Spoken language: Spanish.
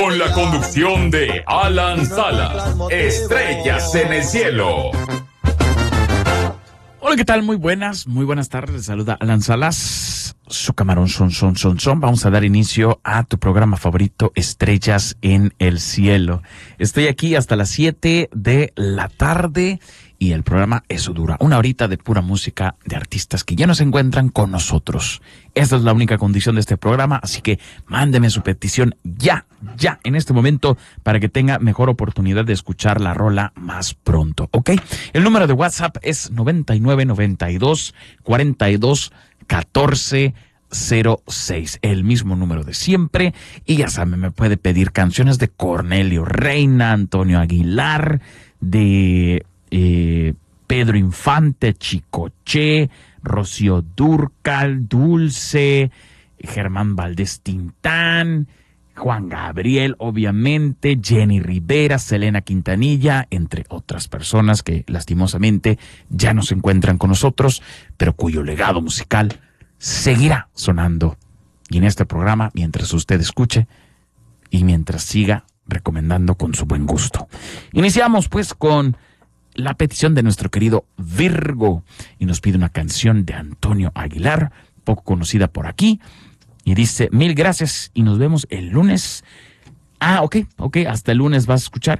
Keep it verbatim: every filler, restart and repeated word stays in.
con la conducción de Alan Salas, Estrellas en el Cielo. Hola, ¿qué tal? Muy buenas, muy buenas tardes. Les saluda Alan Salas, su camarón son, son, son, son. Vamos a dar inicio a tu programa favorito, Estrellas en el Cielo. Estoy aquí hasta las siete de la tarde y el programa, eso dura una horita de pura música de artistas que ya no se encuentran con nosotros. Esta es la única condición de este programa, así que mándeme su petición ya, ya, en este momento, para que tenga mejor oportunidad de escuchar la rola más pronto, ¿ok? El número de WhatsApp es noventa y nueve noventa y dos cuarenta y dos catorce cero seis, el mismo número de siempre, y ya saben, me puede pedir canciones de Cornelio Reina, Antonio Aguilar, de eh, Pedro Infante, Chicoche, Rocío Dúrcal, Dulce, Germán Valdés Tintán, Juan Gabriel, obviamente, Jenny Rivera, Selena Quintanilla, entre otras personas que lastimosamente ya no se encuentran con nosotros, pero cuyo legado musical seguirá sonando. Y en este programa, mientras usted escuche y mientras siga recomendando con su buen gusto. Iniciamos pues con la petición de nuestro querido Virgo y nos pide una canción de Antonio Aguilar, poco conocida por aquí, y dice: mil gracias y nos vemos el lunes. Ah, ok, ok, hasta el lunes vas a escuchar.